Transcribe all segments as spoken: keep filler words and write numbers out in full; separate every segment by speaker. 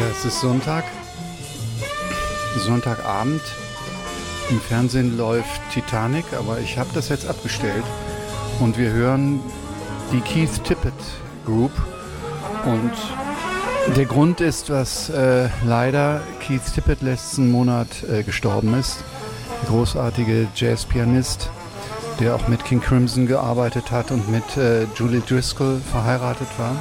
Speaker 1: Es ist Sonntag, Sonntagabend. Im Fernsehen läuft Titanic, aber ich habe das jetzt abgestellt. Und wir hören die Keith Tippett Group. Und der Grund ist, dass äh, leider Keith Tippett letzten Monat äh, gestorben ist. Der großartige Jazzpianist, der auch mit King Crimson gearbeitet hat und mit äh, Julie Driscoll verheiratet war.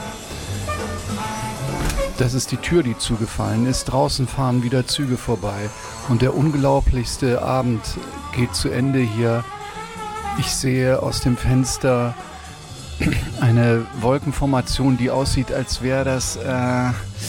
Speaker 1: Das ist die Tür, die zugefallen ist. Draußen fahren wieder Züge vorbei. Und der unglaublichste Abend geht zu Ende hier. Ich sehe aus dem Fenster eine Wolkenformation, die aussieht, als wäre das, äh,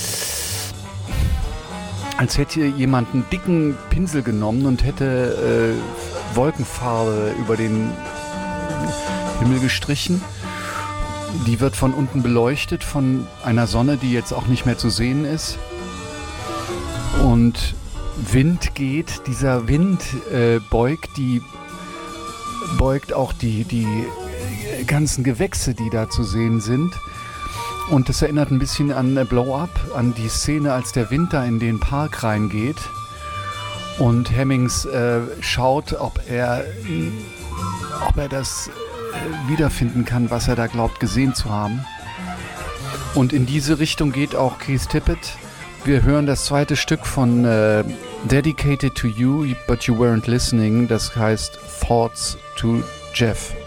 Speaker 1: als hätte jemand einen dicken Pinsel genommen und hätte äh, Wolkenfarbe über den Himmel gestrichen. Die wird von unten beleuchtet von einer Sonne, die jetzt auch nicht mehr zu sehen ist. Und Wind geht, dieser Wind äh, beugt die, beugt auch die, die ganzen Gewächse, die da zu sehen sind. Und das erinnert ein bisschen an Blow Up, an die Szene, als der Wind da in den Park reingeht. Und Hemmings äh, schaut, ob er, ob er das wiederfinden kann, was er da glaubt gesehen zu haben. Und in diese Richtung geht auch Keith Tippett. Wir hören das zweite Stück von äh, Dedicated to You, but you weren't listening. Das heißt Thoughts to Jeff.